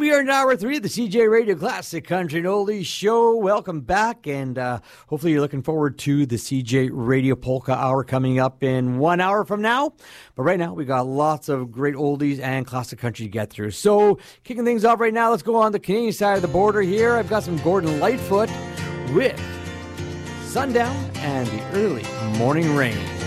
We are in hour 3 of the CJ Radio Classic Country and Oldies Show. Welcome back, and hopefully you're looking forward to the CJ Radio Polka Hour coming up in 1 hour from now. But right now, we got lots of great oldies and classic country to get through. So, kicking things off right now, let's go on the Canadian side of the border here. I've got some Gordon Lightfoot with Sundown and the Early Morning Rain.